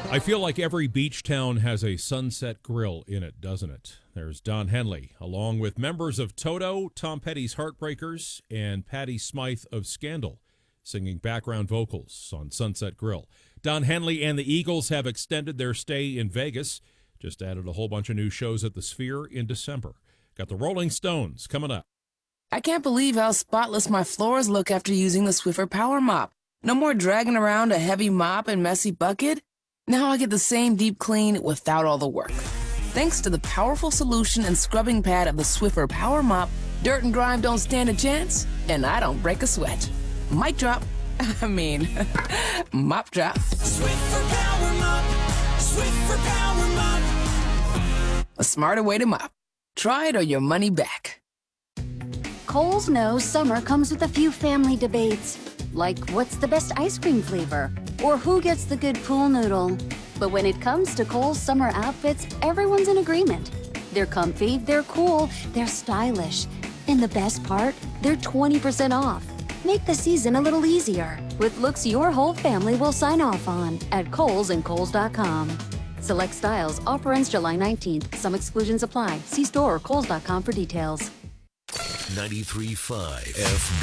I feel like every beach town has a Sunset Grill in it, doesn't it? There's Don Henley, along with members of Toto, Tom Petty's Heartbreakers, and Patti Smythe of Scandal, singing background vocals on Sunset Grill. Don Henley and the Eagles have extended their stay in Vegas, just added a whole bunch of new shows at the Sphere in December. Got the Rolling Stones coming up. I can't believe how spotless my floors look after using the Swiffer Power Mop. No more dragging around a heavy mop and messy bucket. Now I get the same deep clean without all the work. Thanks to the powerful solution and scrubbing pad of the Swiffer Power Mop, dirt and grime don't stand a chance, and I don't break a sweat. Mic drop. Mop drop. Swiffer Power Mop. Swiffer Power Mop. A smarter way to mop. Try it or your money back. Kohl's knows summer comes with a few family debates, like what's the best ice cream flavor, or who gets the good pool noodle. But when it comes to Kohl's summer outfits, everyone's in agreement. They're comfy, they're cool, they're stylish. And the best part, they're 20% off. Make the season a little easier with looks your whole family will sign off on at Kohl's and Kohls.com. Select styles. Offer ends July 19th. Some exclusions apply. See store or Kohls.com for details. 93.5 FB.